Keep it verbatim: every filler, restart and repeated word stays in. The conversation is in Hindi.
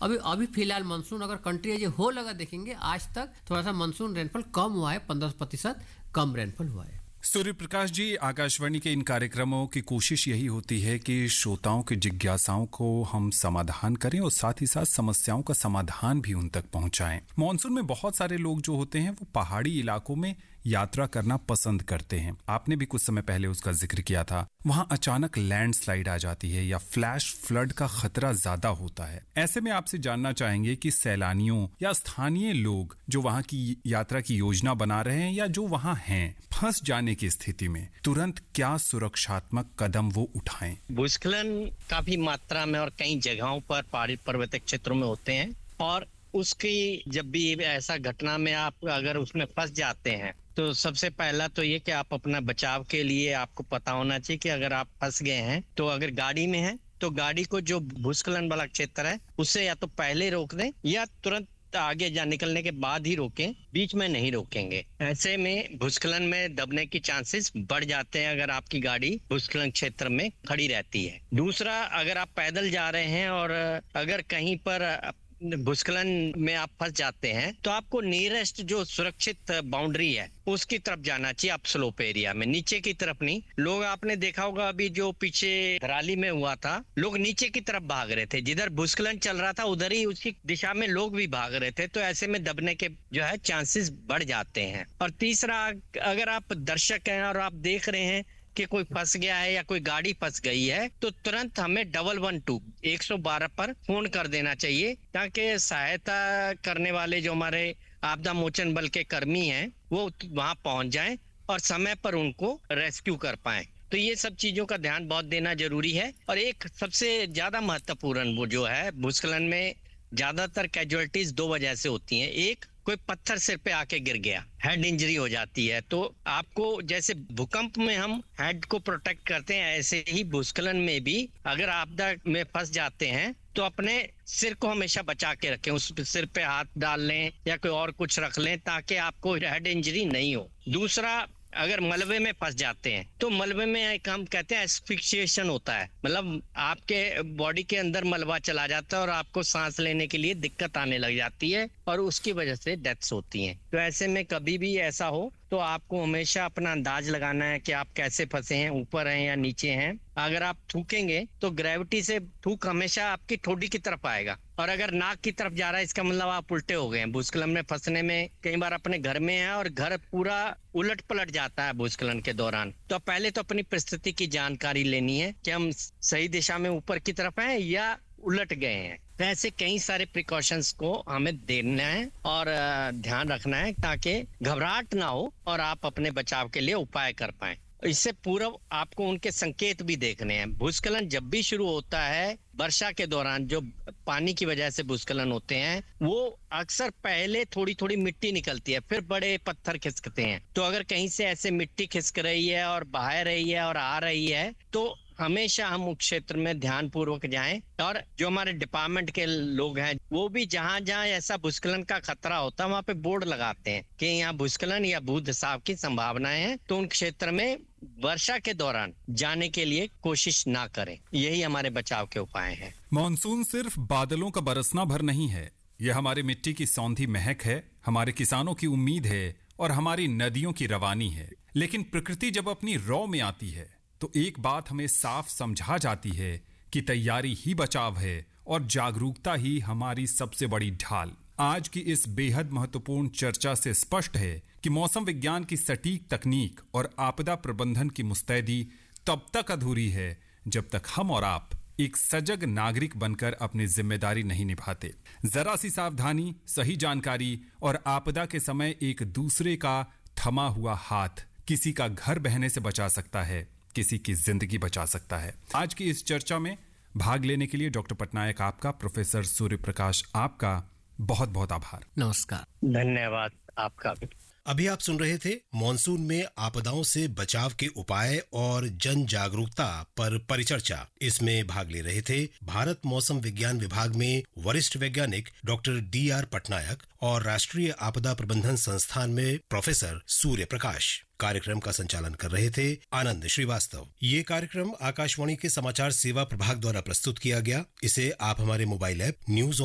अभी अभी फिलहाल मानसून अगर कंट्री एज हो लगा देखेंगे, आज तक थोड़ा सा मानसून रेनफॉल कम हुआ है, पंद्रह प्रतिशत कम रेनफॉल हुआ है। सूर्य प्रकाश जी, आकाशवाणी के इन कार्यक्रमों की कोशिश यही होती है कि श्रोताओं की जिज्ञासाओं को हम समाधान करें और साथ ही साथ समस्याओं का समाधान भी उन तक पहुंचाएं। मॉनसून में बहुत सारे लोग जो होते हैं वो पहाड़ी इलाकों में यात्रा करना पसंद करते हैं। आपने भी कुछ समय पहले उसका जिक्र किया था। वहां अचानक लैंडस्लाइड आ जाती है या फ्लैश फ्लड का खतरा ज्यादा होता है। ऐसे में आपसे जानना चाहेंगे कि सैलानियों या स्थानीय लोग जो वहां की यात्रा की योजना बना रहे हैं या जो वहां हैं, फंस जाने की स्थिति में तुरंत क्या सुरक्षात्मक कदम वो उठाएं? भूस्खलन काफी मात्रा में और कई जगहों पर पहाड़ी पर्वतीय क्षेत्रों में होते हैं, और उसकी जब भी ऐसा घटना में आप अगर उसमें फंस जाते हैं तो सबसे पहला तो ये कि आप अपना बचाव के लिए आपको पता होना चाहिए कि अगर आप फंस गए हैं तो अगर गाड़ी में हैं तो गाड़ी को जो भूस्खलन वाला क्षेत्र है उससे या तो पहले रोक दें या तुरंत आगे जा निकलने के बाद ही रोकें, बीच में नहीं रोकेंगे। ऐसे में भूस्खलन में दबने की चांसेस बढ़ जाते हैं अगर आपकी गाड़ी भूस्खलन क्षेत्र में खड़ी रहती है। दूसरा, अगर आप पैदल जा रहे हैं और अगर कहीं पर भूस्खलन में आप फंस जाते हैं तो आपको नियरेस्ट जो सुरक्षित बाउंड्री है उसकी तरफ जाना चाहिए। आप स्लोप एरिया में, नीचे की तरफ नहीं। लोग आपने देखा होगा अभी जो पीछे धराली में हुआ था, लोग नीचे की तरफ भाग रहे थे, जिधर भूस्खलन चल रहा था उधर ही उसी दिशा में लोग भी भाग रहे थे, तो ऐसे में दबने के जो है चांसेस बढ़ जाते हैं। और तीसरा, अगर आप दर्शक हैं और आप देख रहे हैं कि कोई फंस गया है या कोई गाड़ी फंस गई है तो तुरंत हमें डबल वन टू एक सौ बारह पर फोन कर देना चाहिए, ताकि सहायता करने वाले जो हमारे आपदा मोचन बल के कर्मी हैं वो वहां पहुंच जाएं और समय पर उनको रेस्क्यू कर पाएं। तो ये सब चीजों का ध्यान बहुत देना जरूरी है। और एक सबसे ज्यादा महत्वपूर्ण वो जो है, भूस्खलन में ज्यादातर कैजुअलिटीज दो वजह से होती हैं। एक, कोई पत्थर सिर पे आके गिर गया, हेड इंजरी हो जाती है। तो आपको जैसे भूकंप में हम हेड को प्रोटेक्ट करते हैं, ऐसे ही भूस्खलन में भी अगर आपदा में फंस जाते हैं तो अपने सिर को हमेशा बचा के रखें, उस सिर पे हाथ डाल लें या कोई और कुछ रख लें ताकि आपको हेड इंजरी नहीं हो। दूसरा, अगर मलबे में फंस जाते हैं तो मलबे में एक हम कहते हैं एस्फिक्सिएशन होता है, मतलब आपके बॉडी के अंदर मलबा चला जाता है और आपको सांस लेने के लिए दिक्कत आने लग जाती है और उसकी वजह से डेथ्स होती हैं। तो ऐसे में कभी भी ऐसा हो तो आपको हमेशा अपना अंदाज लगाना है कि आप कैसे फंसे हैं, ऊपर हैं या नीचे हैं। अगर आप थूकेंगे तो ग्रेविटी से थूक हमेशा आपकी ठोडी की तरफ आएगा, और अगर नाक की तरफ जा रहा है इसका मतलब आप उल्टे हो गए हैं। भूस्खलन में फंसने में कई बार अपने घर में है और घर पूरा उलट पलट जाता है भूस्खलन के दौरान, तो पहले तो अपनी परिस्थिति की जानकारी लेनी है कि हम सही दिशा में ऊपर की तरफ हैं या उलट गए हैं। तो ऐसे कई सारे प्रिकॉशंस को हमें देना है और ध्यान रखना है ताकि घबराहट ना हो और आप अपने बचाव के लिए उपाय कर पाएं। इससे पूर्व आपको उनके संकेत भी देखने हैं। भूस्खलन जब भी शुरू होता है वर्षा के दौरान, जो पानी की वजह से भूस्खलन होते हैं, वो अक्सर पहले थोड़ी थोड़ी मिट्टी निकलती है, फिर बड़े पत्थर खिसकते हैं। तो अगर कहीं से ऐसे मिट्टी खिसक रही है और बहा रही है और आ रही है तो हमेशा हम उस क्षेत्र में ध्यान पूर्वक जाएं। और जो हमारे डिपार्टमेंट के लोग हैं वो भी जहां जहां ऐसा भूस्खलन का खतरा होता है वहां पे बोर्ड लगाते हैं कि यहाँ भूस्खलन या भू धसाव की संभावनाएं हैं, तो उन क्षेत्र में वर्षा के दौरान जाने के लिए कोशिश ना करें। यही हमारे बचाव के उपाय हैं। मॉनसून सिर्फ बादलों का बरसना भर नहीं है, यह हमारी मिट्टी की सौंधी महक है, हमारे किसानों की उम्मीद है और हमारी नदियों की रवानी है। लेकिन प्रकृति जब अपनी रौ में आती है तो एक बात हमें साफ समझा जाती है कि तैयारी ही बचाव है और जागरूकता ही हमारी सबसे बड़ी ढाल। आज की इस बेहद महत्वपूर्ण चर्चा से स्पष्ट है कि मौसम विज्ञान की सटीक तकनीक और आपदा प्रबंधन की मुस्तैदी तब तक अधूरी है जब तक हम और आप एक सजग नागरिक बनकर अपनी जिम्मेदारी नहीं निभाते। जरा सी सावधानी, सही जानकारी और आपदा के समय एक दूसरे का थमा हुआ हाथ किसी का घर बहने से बचा सकता है, किसी की जिंदगी बचा सकता है। आज की इस चर्चा में भाग लेने के लिए डॉक्टर पटनायक आपका, प्रोफेसर सूर्य प्रकाश आपका बहुत बहुत आभार। नमस्कार। धन्यवाद आपका भी। अभी आप सुन रहे थे मॉनसून में आपदाओं से बचाव के उपाय और जन जागरूकता पर परिचर्चा। इसमें भाग ले रहे थे भारत मौसम विज्ञान विभाग में वरिष्ठ वैज्ञानिक डॉक्टर डी आर पटनायक और राष्ट्रीय आपदा प्रबंधन संस्थान में प्रोफेसर सूर्य प्रकाश। कार्यक्रम का संचालन कर रहे थे आनंद श्रीवास्तव। ये कार्यक्रम आकाशवाणी के समाचार सेवा प्रभाग द्वारा प्रस्तुत किया गया। इसे आप हमारे मोबाइल ऐप न्यूज